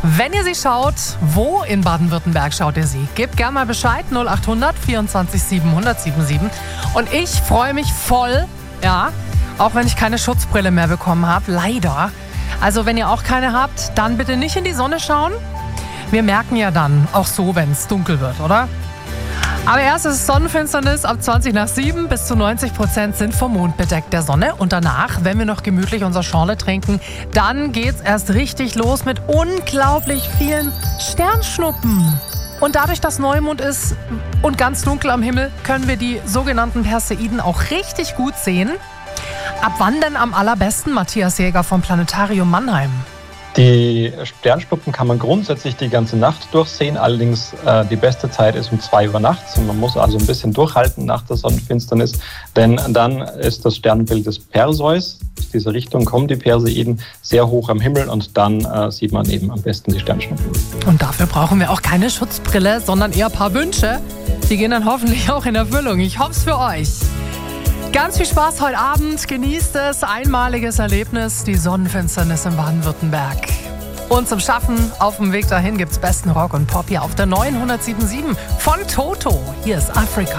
Wenn ihr sie schaut, wo in Baden-Württemberg schaut ihr sie? Gebt gerne mal Bescheid, 0800 24 700 77. Und ich freue mich voll, ja, auch wenn ich keine Schutzbrille mehr bekommen habe, leider. Also wenn ihr auch keine habt, dann bitte nicht in die Sonne schauen. Wir merken ja dann auch so, wenn es dunkel wird, oder? Aber erst ist es Sonnenfinsternis ab 20 nach 7. Bis zu 90% sind vom Mond bedeckt der Sonne. Und danach, wenn wir noch gemütlich unser Schorle trinken, dann geht's erst richtig los mit unglaublich vielen Sternschnuppen. Und dadurch, dass Neumond ist und ganz dunkel am Himmel, können wir die sogenannten Perseiden auch richtig gut sehen. Ab wann denn am allerbesten, Matthias Jäger vom Planetarium Mannheim? Die Sternschnuppen kann man grundsätzlich die ganze Nacht durchsehen, allerdings die beste Zeit ist um 2 Uhr nachts und man muss also ein bisschen durchhalten nach der Sonnenfinsternis, denn dann ist das Sternbild des Perseus. Aus dieser Richtung kommen die Perseiden sehr hoch am Himmel und dann sieht man eben am besten die Sternschnuppen. Und dafür brauchen wir auch keine Schutzbrille, sondern eher ein paar Wünsche. Die gehen dann hoffentlich auch in Erfüllung. Ich hoffe es für euch. Ganz viel Spaß heute Abend, genießt es, einmaliges Erlebnis, die Sonnenfinsternis in Baden-Württemberg. Und zum Schaffen auf dem Weg dahin gibt's besten Rock und Pop hier auf der 907.7 von Toto. Hier ist Afrika.